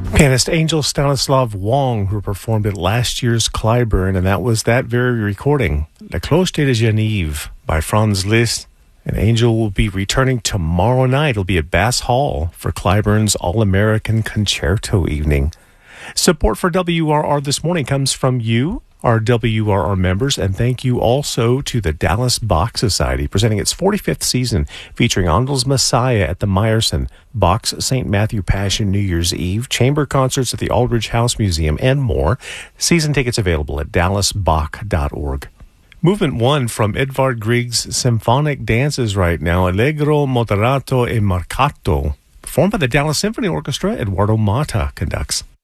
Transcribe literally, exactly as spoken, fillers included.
Pianist Angel Stanislav Wong, who performed at last year's Clyburn, and that was that very recording, Le Cloche de Genève by Franz Liszt. And Angel will be returning tomorrow night. It'll be at Bass Hall for Clyburn's All-American Concerto Evening. Support for W R R this morning comes from you, our W R R members, and thank you also to the Dallas Bach Society, presenting its forty-fifth season, featuring Handel's Messiah at the Meyerson, Bach's Saint Matthew Passion New Year's Eve, chamber concerts at the Aldridge House Museum, and more. Season tickets available at dallas bach dot org. Movement one from Edvard Grieg's symphonic dances right now, Allegro, Moderato e Marcato, performed by the Dallas Symphony Orchestra. Eduardo Mata conducts.